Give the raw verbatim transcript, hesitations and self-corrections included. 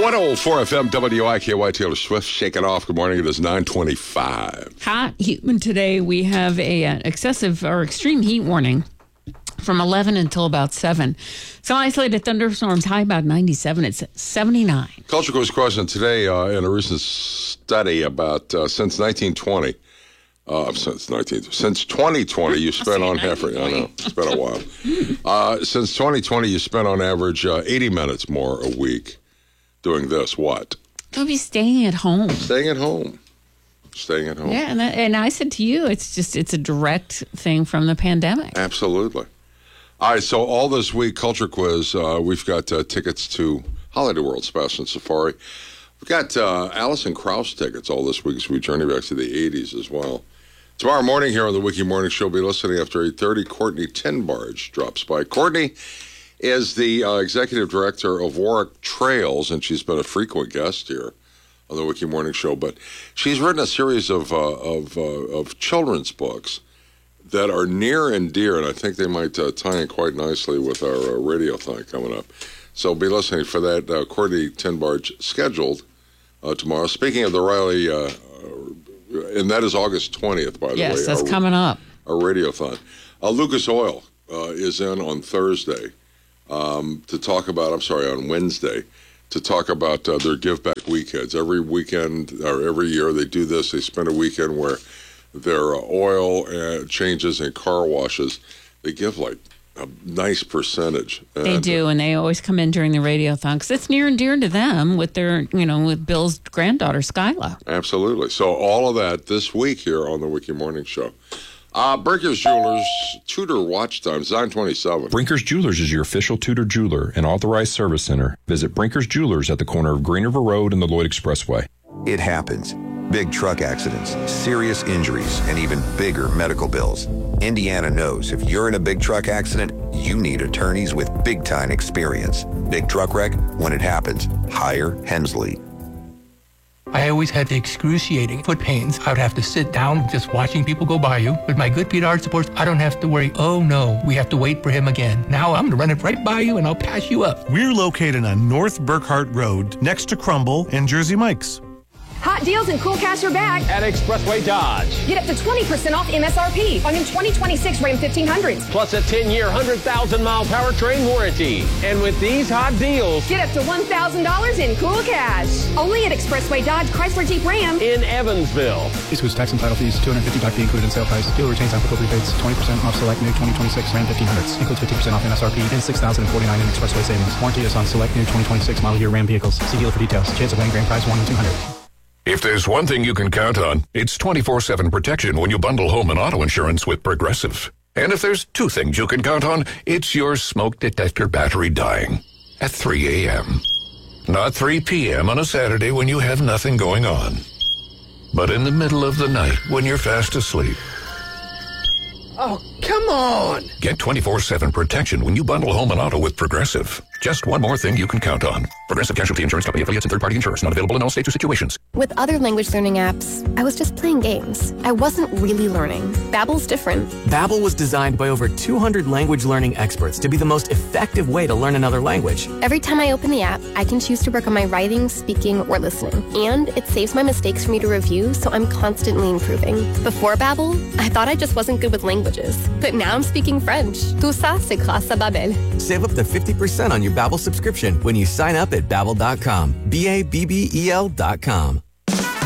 one oh four F M W I K Y, Taylor Swift, Shake It Off. Good morning. It is nine twenty-five. Hot, humid today. We have a uh, excessive or extreme heat warning from eleven until about seven. Some isolated thunderstorms, high about ninety-seven. It's seventy-nine. Culture Quiz question today uh, in a recent study about uh, since nineteen twenty. Uh, since nineteen since twenty twenty, you spent on half. I know it's been a while. Uh, since twenty twenty, you spent on average uh, eighty minutes more a week doing this. What? I'll be staying at home. Staying at home. Staying at home. Yeah, and, that, and I said to you, it's just it's a direct thing from the pandemic. Absolutely. All right, so all this week, Culture Quiz, uh, we've got uh, tickets to Holiday World, Sebastian Safari. We've got uh, Alison Krauss tickets all this week as we journey back to the eighties as well. Tomorrow morning here on the Wiki Morning Show, be listening after eight thirty. Courtney Tenbarge drops by. Courtney is the uh, executive director of Warwick Trails, and she's been a frequent guest here on the Wiki Morning Show. But she's written a series of uh, of, uh, of children's books that are near and dear, and I think they might uh, tie in quite nicely with our uh, radiothon coming up. So be listening for that. Uh, Courtney Tenbarge scheduled uh, tomorrow. Speaking of the Riley, uh, and that is August twentieth, by the yes, way. Yes, that's our, coming up. Our radiothon. Uh, Lucas Oil uh, is in on Thursday um, to talk about, I'm sorry, on Wednesday, to talk about uh, their Give Back weekends. Every weekend, or every year they do this. They spend a weekend where their uh, oil uh, changes and car washes, they give like a nice percentage. They and, do, and they always come in during the radiothon because it's near and dear to them with their, you know, with Bill's granddaughter, Skyla. Absolutely. So all of that this week here on the Wiki Morning Show. Uh, Brinker's Jewelers, Tudor watch times, nine twenty-seven. Brinker's Jewelers is your official Tudor jeweler and authorized service center. Visit Brinker's Jewelers at the corner of Green River Road and the Lloyd Expressway. It happens. Big truck accidents, serious injuries, and even bigger medical bills. Indiana knows if you're in a big truck accident, you need attorneys with big-time experience. Big truck wreck, when it happens, hire Hensley. I always had the excruciating foot pains. I would have to sit down just watching people go by you. With my good Pete Art supports, I don't have to worry, oh no, we have to wait for him again. Now I'm going to run it right by you and I'll pass you up. We're located on North Burkhart Road, next to Crumble and Jersey Mike's. Hot deals and cool cash are back at Expressway Dodge. Get up to twenty percent off M S R P on your twenty twenty-six Ram fifteen hundreds. Plus a ten-year, one hundred thousand mile powertrain warranty. And with these hot deals, get up to one thousand dollars in cool cash. Only at Expressway Dodge Chrysler Jeep Ram in Evansville. This was tax and title fees, two hundred fifty dollars fee included in sale price. Dealer retains applicable rebates, twenty percent off select new twenty twenty-six Ram fifteen hundreds. Includes fifty percent off M S R P and six thousand forty-nine dollars in Expressway savings. Warranty is on select new twenty twenty-six model year Ram vehicles. See dealer for details. Chance of winning grand prize one in two hundred. If there's one thing you can count on, it's twenty-four seven protection when you bundle home and auto insurance with Progressive. And if there's two things you can count on, it's your smoke detector battery dying at three a.m. Not three p.m. on a Saturday when you have nothing going on, but in the middle of the night when you're fast asleep. Oh, come on! Get twenty-four seven protection when you bundle home and auto with Progressive. Just one more thing you can count on. Progressive Casualty Insurance Company affiliates and third-party insurers. Not available in all states or situations. With other language learning apps, I was just playing games. I wasn't really learning. Babbel's different. Babbel was designed by over two hundred language learning experts to be the most effective way to learn another language. Every time I open the app, I can choose to work on my writing, speaking, or listening. And it saves my mistakes for me to review, so I'm constantly improving. Before Babbel, I thought I just wasn't good with languages. But now I'm speaking French. Tout ça, c'est grâce à Babbel. Save up to fifty percent on your Babbel subscription when you sign up at Babbel dot com. B A B B E L dot com.